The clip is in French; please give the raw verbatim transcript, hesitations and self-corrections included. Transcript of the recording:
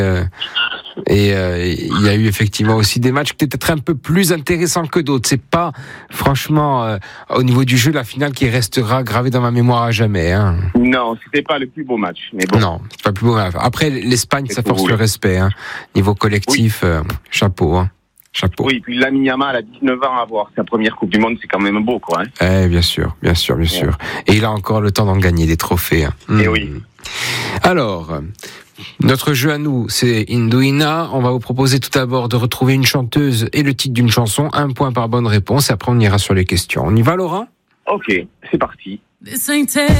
Euh, et euh, il y a eu effectivement aussi des matchs peut-être un peu plus intéressants que d'autres. C'est pas franchement euh, au niveau du jeu la finale qui restera gravée dans ma mémoire à jamais. Hein. Non, c'était pas le plus beau match. Mais bon. Non, c'est pas le plus beau match. Après l'Espagne, C'est ça force le respect. Hein. Niveau collectif, oui. euh, chapeau. Hein. Chapeau. Oui, puis Lamine Yamal a dix-neuf ans à avoir sa première Coupe du Monde, c'est quand même beau, quoi. Hein. Eh, bien sûr, bien sûr, bien sûr. Ouais. Et il a encore le temps d'en gagner des trophées. Hein. Et mmh. oui. Alors. Notre jeu à nous, c'est Indouina. On va vous proposer tout d'abord de retrouver une chanteuse et le titre d'une chanson. Un point par bonne réponse. Et après, on ira sur les questions. On y va, Laura ? Ok, c'est parti.